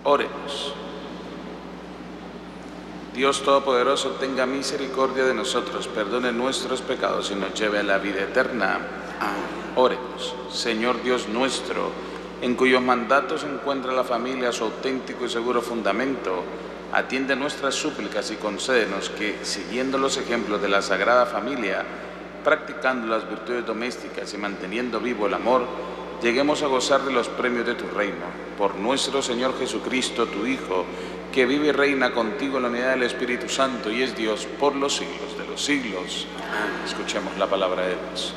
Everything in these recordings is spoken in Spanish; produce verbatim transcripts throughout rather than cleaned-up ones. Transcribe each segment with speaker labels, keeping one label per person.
Speaker 1: Oremos. Dios Todopoderoso, tenga misericordia de nosotros, perdone nuestros pecados y nos lleve a la vida eterna. Amén. Oremos. Señor Dios nuestro, en cuyos mandatos encuentra la familia su auténtico y seguro fundamento, atiende nuestras súplicas y concédenos que, siguiendo los ejemplos de la Sagrada Familia, practicando las virtudes domésticas y manteniendo vivo el amor, lleguemos a gozar de los premios de tu reino. Por nuestro Señor Jesucristo, tu Hijo, que vive y reina contigo en la unidad del Espíritu Santo y es Dios por los siglos de los siglos. Amén. Escuchemos la palabra de Dios.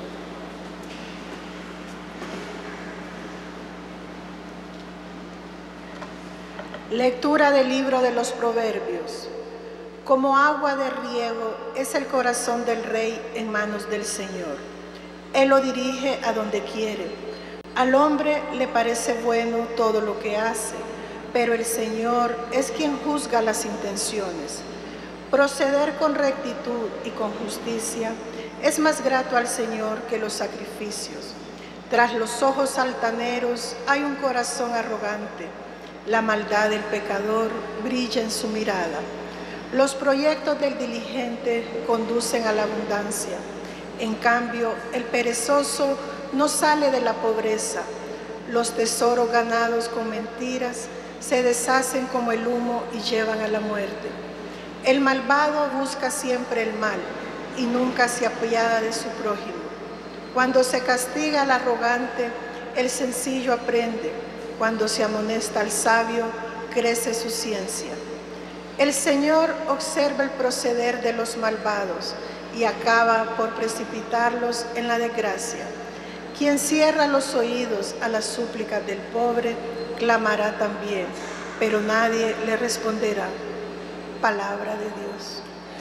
Speaker 2: Lectura del libro de los Proverbios. Como agua de riego es el corazón del rey en manos del Señor. Él lo dirige a donde quiere. Al hombre le parece bueno todo lo que hace, pero el Señor es quien juzga las intenciones. Proceder con rectitud y con justicia es más grato al Señor que los sacrificios. Tras los ojos altaneros hay un corazón arrogante. La maldad del pecador brilla en su mirada. Los proyectos del diligente conducen a la abundancia. En cambio, el perezoso no sale de la pobreza. Los tesoros ganados con mentiras se deshacen como el humo y llevan a la muerte. El malvado busca siempre el mal y nunca se apiada de su prójimo. Cuando se castiga al arrogante, el sencillo aprende. Cuando se amonesta al sabio, crece su ciencia. El Señor observa el proceder de los malvados y acaba por precipitarlos en la desgracia. Quien cierra los oídos a las súplicas del pobre, clamará también, pero nadie le responderá. Palabra de Dios.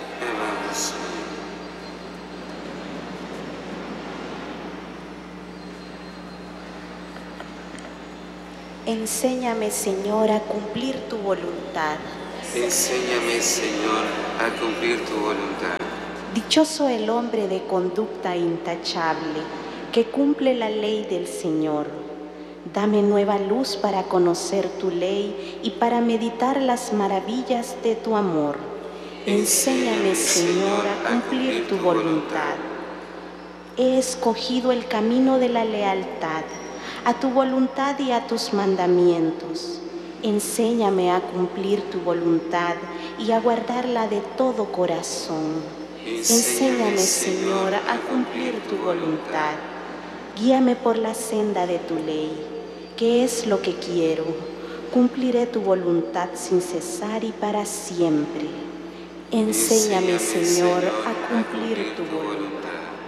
Speaker 3: Enséñame, Señor, a cumplir tu voluntad.
Speaker 4: Enséñame, Señor, a cumplir tu voluntad.
Speaker 3: Dichoso el hombre de conducta intachable, que cumple la ley del Señor. Dame nueva luz para conocer tu ley y para meditar las maravillas de tu amor. Enséñame, Señor, a cumplir tu voluntad. He escogido el camino de la lealtad, a tu voluntad y a tus mandamientos. Enséñame a cumplir tu voluntad y a guardarla de todo corazón. Enséñame, Señor, a cumplir tu voluntad. Guíame por la senda de tu ley, que es lo que quiero. Cumpliré tu voluntad sin cesar y para siempre. Enséñame, Señor, a cumplir tu voluntad.